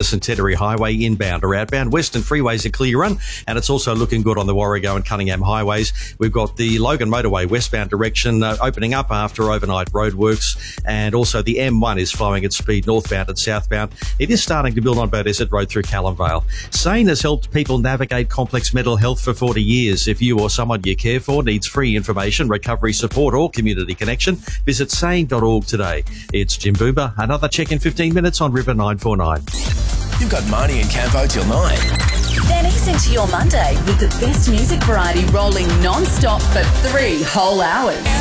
Centenary Highway inbound or outbound. Western freeways are clear run, and it's also looking good on the Warrego and Cunningham highways. We've got the Logan Motorway westbound direction opening up after overnight roadworks, and also the M1 is flowing at speed northbound and southbound. It is starting to build on Beaudesert Road through Callum Vale. SANE has helped people navigate complex mental health for 40 years. If you or someone you care for needs free information, recovery support or community connection, visit sane.org today. It's Jim Boomba. Another check in 15 minutes on River 949. You've got Marnie and Campo till 9. Then ease into your Monday with the best music variety rolling non-stop for 3 whole hours.